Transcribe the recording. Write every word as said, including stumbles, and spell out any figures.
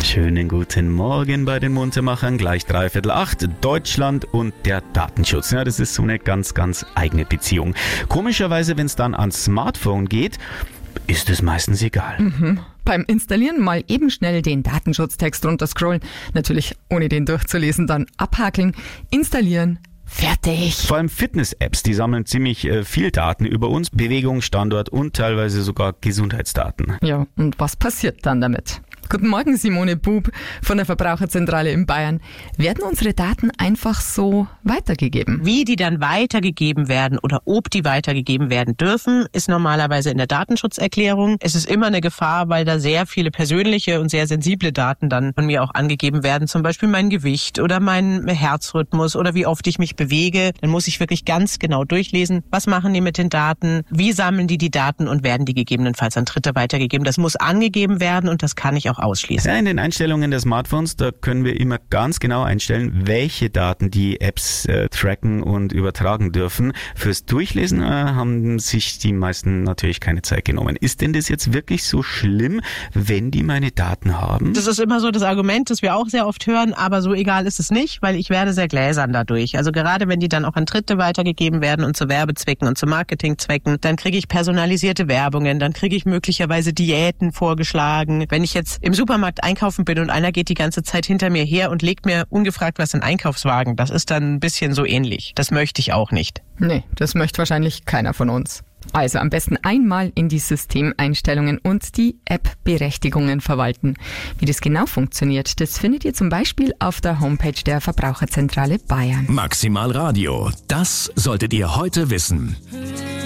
Schönen guten Morgen bei den Muntermachern. Gleich dreiviertel acht. Deutschland und der Datenschutz. Ja, das ist so eine ganz, ganz eigene Beziehung. Komischerweise, wenn es dann ans Smartphone geht, ist es meistens egal. Mhm. Beim Installieren mal eben schnell den Datenschutztext runterscrollen. Natürlich ohne den durchzulesen, dann abhakeln, installieren. Fertig. Vor allem Fitness-Apps, die sammeln ziemlich äh, viel Daten über uns, Bewegung, Standort und teilweise sogar Gesundheitsdaten. Ja, und was passiert dann damit? Guten Morgen, Simone Bub von der Verbraucherzentrale in Bayern. Werden unsere Daten einfach so weitergegeben? Wie die dann weitergegeben werden oder ob die weitergegeben werden dürfen, ist normalerweise in der Datenschutzerklärung. Es ist immer eine Gefahr, weil da sehr viele persönliche und sehr sensible Daten dann von mir auch angegeben werden. Zum Beispiel mein Gewicht oder mein Herzrhythmus oder wie oft ich mich bewege. Dann muss ich wirklich ganz genau durchlesen, was machen die mit den Daten, wie sammeln die die Daten und werden die gegebenenfalls an Dritte weitergegeben. Das muss angegeben werden und das kann ich auch ausschließen. Ja, in den Einstellungen der Smartphones, da können wir immer ganz genau einstellen, welche Daten die Apps äh, tracken und übertragen dürfen. Fürs Durchlesen äh, haben sich die meisten natürlich keine Zeit genommen. Ist denn das jetzt wirklich so schlimm, wenn die meine Daten haben? Das ist immer so das Argument, das wir auch sehr oft hören, aber so egal ist es nicht, weil ich werde sehr gläsern dadurch. Also gerade wenn die dann auch an Dritte weitergegeben werden und zu Werbezwecken und zu Marketingzwecken, dann kriege ich personalisierte Werbungen, dann kriege ich möglicherweise Diäten vorgeschlagen. Wenn ich jetzt im Supermarkt einkaufen bin und einer geht die ganze Zeit hinter mir her und legt mir ungefragt was in den Einkaufswagen, das ist dann ein bisschen so ähnlich. Das möchte ich auch nicht. Nee, das möchte wahrscheinlich keiner von uns. Also am besten einmal in die Systemeinstellungen und die App-Berechtigungen verwalten. Wie das genau funktioniert, das findet ihr zum Beispiel auf der Homepage der Verbraucherzentrale Bayern. Maximal Radio, das solltet ihr heute wissen.